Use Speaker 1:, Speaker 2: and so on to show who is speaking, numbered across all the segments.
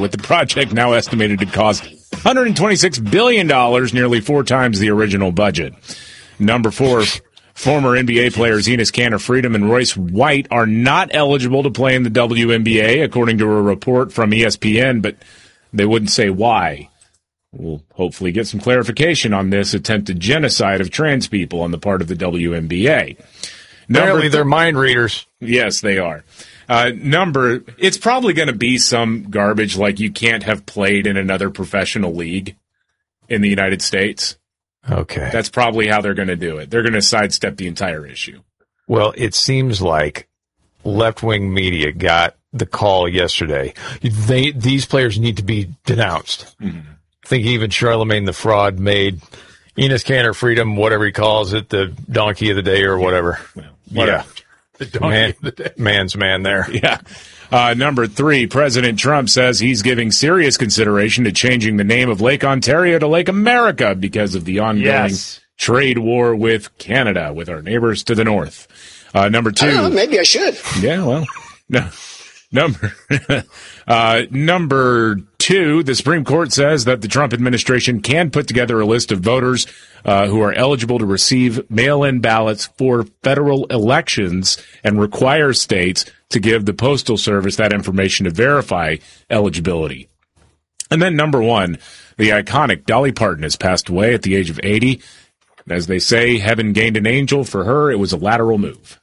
Speaker 1: with the project now estimated to cost $126 billion, nearly 4 times the original budget. Number 4, former NBA players Enes Kanter Freedom and Royce White are not eligible to play in the WNBA, according to a report from ESPN, but they wouldn't say why. We'll hopefully get some clarification on this attempted genocide of trans people on the part of the WNBA.
Speaker 2: Apparently they're mind readers.
Speaker 1: Yes, they are. It's probably going to be some garbage like you can't have played in another professional league in the United States.
Speaker 2: Okay.
Speaker 1: That's probably how they're going to do it. They're going to sidestep the entire issue.
Speaker 2: Well, it seems like left-wing media got the call yesterday. These players need to be denounced. Mm-hmm. I think even Charlemagne the Fraud made Enes Kanter Freedom, whatever he calls it, the donkey of the day or whatever.
Speaker 1: Well, whatever.
Speaker 2: Yeah. The donkey of the day. Man's man there.
Speaker 1: Yeah. Number 3, President Trump says he's giving serious consideration to changing the name of Lake Ontario to Lake America because of the ongoing trade war with Canada, with our neighbors to the north. Number 2.
Speaker 3: I don't know, maybe I should.
Speaker 1: Yeah, well, no. Number 2, the Supreme Court says that the Trump administration can put together a list of voters who are eligible to receive mail-in ballots for federal elections and require states to give the Postal Service that information to verify eligibility. And then number 1, the iconic Dolly Parton has passed away at the age of 80. As they say, heaven gained an angel. For her, it was a lateral move.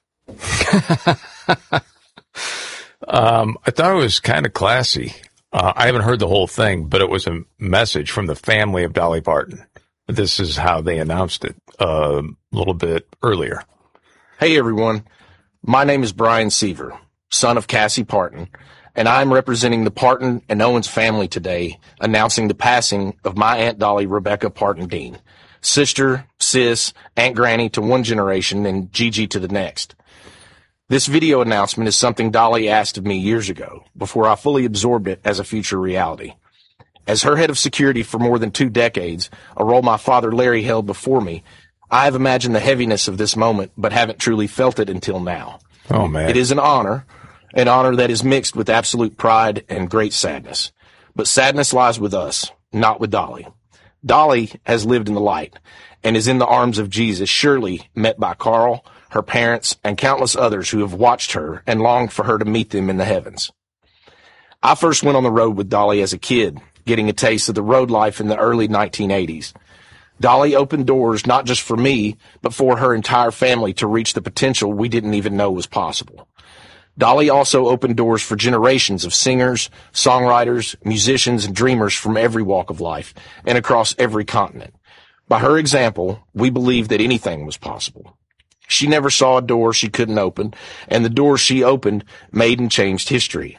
Speaker 2: I thought it was kind of classy. I haven't heard the whole thing, but it was a message from the family of Dolly Parton. This is how they announced it a little bit earlier.
Speaker 4: Hey, everyone. My name is Brian Seaver, son of Cassie Parton, and I'm representing the Parton and Owens family today, announcing the passing of my Aunt Dolly Rebecca Parton Dean, sister, sis, Aunt Granny to one generation, and Gigi to the next. This video announcement is something Dolly asked of me years ago, before I fully absorbed it as a future reality. As her head of security for more than 2 decades, a role my father Larry held before me, I have imagined the heaviness of this moment, but haven't truly felt it until now.
Speaker 2: Oh, man.
Speaker 4: It is an honor that is mixed with absolute pride and great sadness. But sadness lies with us, not with Dolly. Dolly has lived in the light and is in the arms of Jesus, surely met by Carl, her parents, and countless others who have watched her and longed for her to meet them in the heavens. I first went on the road with Dolly as a kid, getting a taste of the road life in the early 1980s. Dolly opened doors not just for me, but for her entire family to reach the potential we didn't even know was possible. Dolly also opened doors for generations of singers, songwriters, musicians, and dreamers from every walk of life and across every continent. By her example, we believed that anything was possible. She never saw a door she couldn't open, and the doors she opened made and changed history.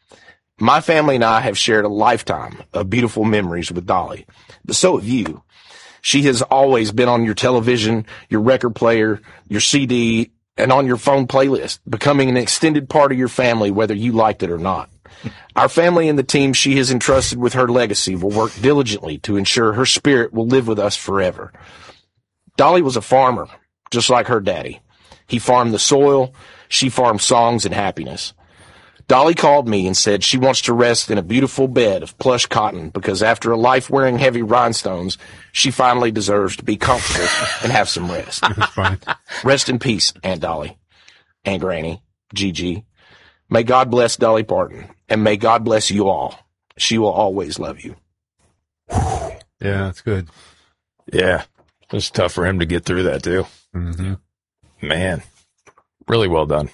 Speaker 4: My family and I have shared a lifetime of beautiful memories with Dolly, but so have you. She has always been on your television, your record player, your CD, and on your phone playlist, becoming an extended part of your family, whether you liked it or not. Our family and the team she has entrusted with her legacy will work diligently to ensure her spirit will live with us forever. Dolly was a farmer, just like her daddy. He farmed the soil, she farmed songs and happiness. Dolly called me and said she wants to rest in a beautiful bed of plush cotton because after a life wearing heavy rhinestones, she finally deserves to be comfortable and have some rest. Rest in peace, Aunt Dolly, Aunt Granny, Gigi. May God bless Dolly Parton, and may God bless you all. She will always love you.
Speaker 5: Yeah, that's good.
Speaker 2: Yeah, it was tough for him to get through that, too.
Speaker 5: Mm-hmm.
Speaker 2: Man, really well done.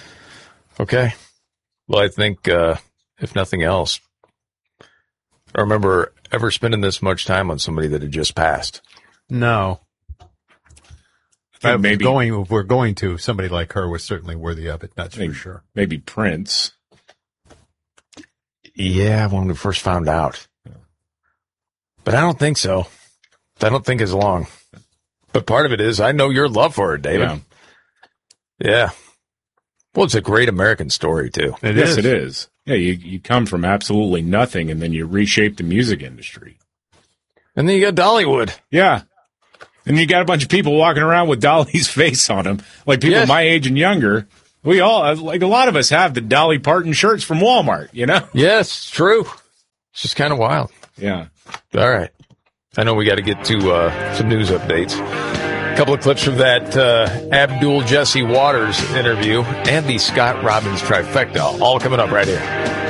Speaker 2: Okay. Well, I think, if nothing else, I remember ever spending this much time on somebody that had just passed.
Speaker 5: No.
Speaker 1: Maybe
Speaker 5: if we're going to, somebody like her was certainly worthy of it. That's for sure.
Speaker 1: Maybe Prince.
Speaker 2: Yeah, when we first found out. But I don't think so. I don't think as long. But part of it is I know your love for her, David. Yeah. Well, it's a great American story, too.
Speaker 1: It is. Yeah, you come from absolutely nothing, and then you reshape the music industry.
Speaker 2: And then you got Dollywood.
Speaker 1: Yeah. And you got a bunch of people walking around with Dolly's face on them, like people my age and younger. We all, like a lot of us have the Dolly Parton shirts from Walmart, you know?
Speaker 2: Yes, true. It's just kind of wild.
Speaker 1: Yeah.
Speaker 2: All right. I know we got to get to some news updates. A couple of clips from that Abdul Jesse Waters interview and the Scott Robbins trifecta. All coming up right here.